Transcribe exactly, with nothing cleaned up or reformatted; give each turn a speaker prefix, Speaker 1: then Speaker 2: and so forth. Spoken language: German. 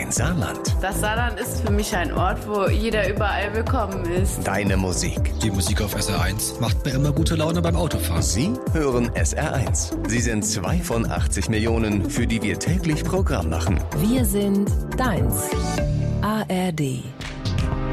Speaker 1: Dein Saarland.
Speaker 2: Das Saarland ist für mich ein Ort, wo jeder überall willkommen ist.
Speaker 1: Deine Musik.
Speaker 3: Die Musik auf S R eins macht mir immer gute Laune beim Autofahren.
Speaker 1: Sie hören S R eins. Sie sind zwei von achtzig Millionen, für die wir täglich Programm machen.
Speaker 4: Wir sind deins. A R D.